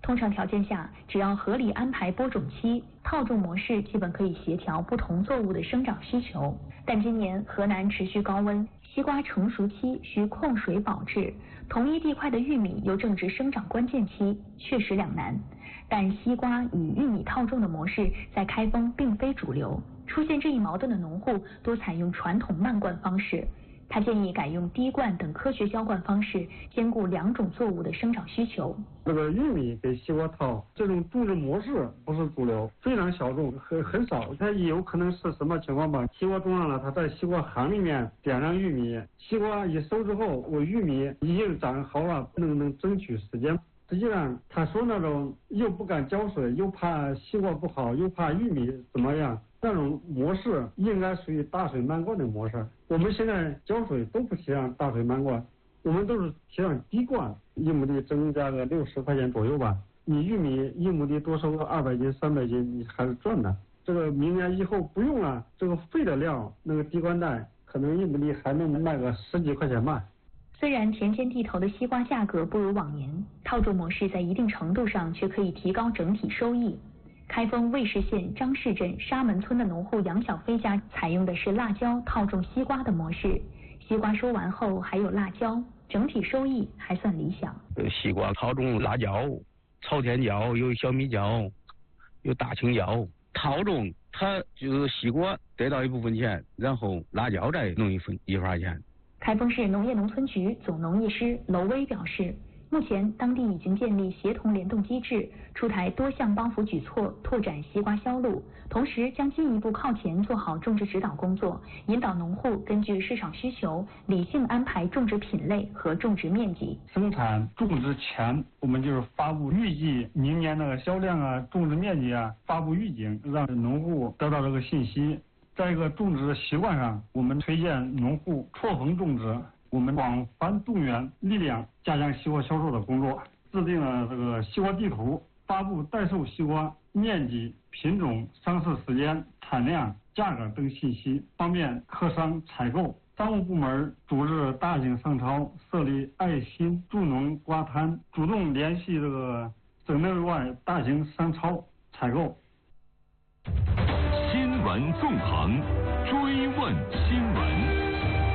通常条件下，只要合理安排播种期，套种模式基本可以协调不同作物的生长需求。但今年河南持续高温，西瓜成熟期需控水保质，同一地块的玉米又正值生长关键期，确实两难。但西瓜与玉米套种的模式在开封并非主流，出现这一矛盾的农户多采用传统慢灌方式。他建议改用滴灌等科学浇灌方式，兼顾两种作物的生长需求。 这个玉米给西瓜套这种种植模式不是主流，非常小众，很少。它有可能是什么情况吧？西瓜种上了，它在西瓜瓤里面点上玉米，西瓜一收之后，我玉米已经长好了，能争取时间。实际上，他说那种又不敢浇水，又怕西瓜不好，又怕玉米怎么样，那种模式应该属于大水漫灌的模式。我们现在浇水都不提倡大水漫灌，我们都是提倡滴灌，一亩地增加个60块钱左右吧。你玉米一亩地多收个200斤、300斤，你还是赚的。这个明年以后不用了，这个废的量，那个滴灌袋可能一亩地还能卖个10几块钱吧。 虽然田间地头的西瓜价格不如往年，套种模式在一定程度上却可以提高整体收益。开封卫士县张市镇沙门村的农户杨小飞家采用的是辣椒套种西瓜的模式，西瓜收完后还有辣椒，整体收益还算理想。 西瓜套种辣椒、朝天椒、有小米椒、有大青椒，套种它就是西瓜得到一部分钱，然后辣椒再弄一份钱。 开封市农业农村局总农艺师娄威表示，目前当地已经建立协同联动机制，出台多项帮扶举措，拓展西瓜销路，同时将进一步靠前做好种植指导工作，引导农户根据市场需求理性安排种植品类和种植面积。 生产种植前，我们就是发布预计明年的销量啊、种植面积啊，发布预警，让农户得到这个信息。在一个种植的习惯上，我们推荐农户错峰种植，我们广泛动员力量，加强西瓜销售的工作，制定了这个西瓜地图，发布待售西瓜面积、品种、上市时间、产量、价格等信息，方便客商采购。商务部门组织大型商超，设立爱心助农瓜摊，主动联系这个省内外大型商超采购。 新闻纵横，追问新闻。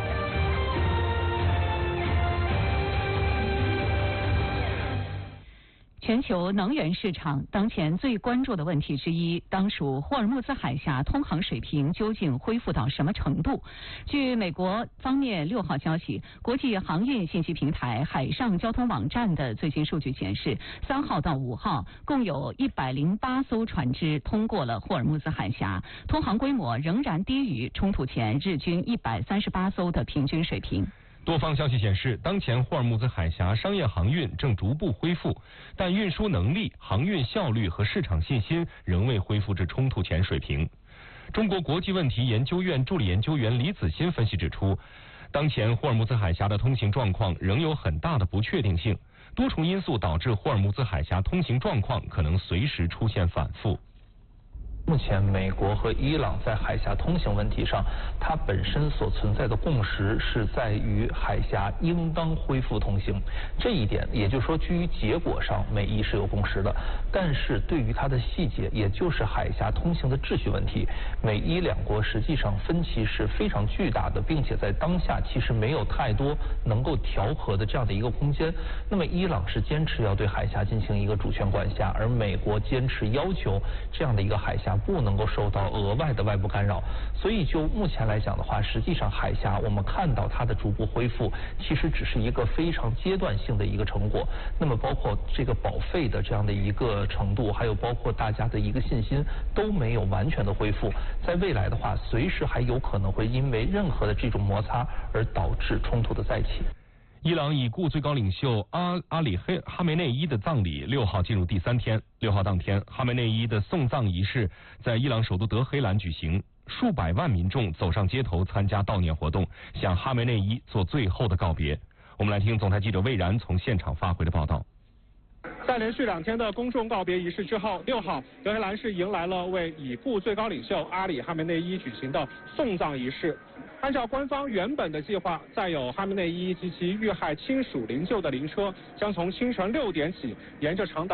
全球能源市场当前最关注的问题之一，当属霍尔木兹海峡通航水平究竟恢复到什么程度？据美国方面6号消息，国际航运信息平台海上交通网站的最新数据显示，3号到5号共有108艘船只通过了霍尔木兹海峡，通航规模仍然低于冲突前日均138艘的平均水平。 多方消息显示，当前霍尔木兹海峡商业航运正逐步恢复，但运输能力、航运效率和市场信心仍未恢复至冲突前水平。中国国际问题研究院助理研究员李子欣分析指出，当前霍尔木兹海峡的通行状况仍有很大的不确定性，多重因素导致霍尔木兹海峡通行状况可能随时出现反复。 目前，美国和伊朗在海峡通行问题上，它本身所存在的共识是在于海峡应当恢复通行。这一点，也就是说，基于结果上，美伊是有共识的。但是对于它的细节，也就是海峡通行的秩序问题，美伊两国实际上分歧是非常巨大的，并且在当下其实没有太多能够调和的这样的一个空间。那么，伊朗是坚持要对海峡进行一个主权管辖，而美国坚持要求这样的一个海峡不能够受到额外的外部干扰，所以就目前来讲的话，实际上海峡我们看到它的逐步恢复，其实只是一个非常阶段性的一个成果。那么包括这个保费的这样的一个程度，还有包括大家的一个信心都没有完全的恢复，在未来的话，随时还有可能会因为任何的这种摩擦而导致冲突的再起。 伊朗已故最高领袖阿里哈梅内伊的葬礼6号进入第3天。6号当天，哈梅内伊的送葬仪式在伊朗首都德黑兰举行，数百万民众走上街头参加悼念活动，向哈梅内伊做最后的告别。我们来听总台记者魏然从现场发回的报道。 在连续2天的公众告别仪式之后，6号德黑兰市迎来了为已故最高领袖阿里哈梅内伊举行的送葬仪式。按照官方原本的计划，载有哈梅内伊及其遇害亲属灵柩的灵车将从清晨6点起，沿着长达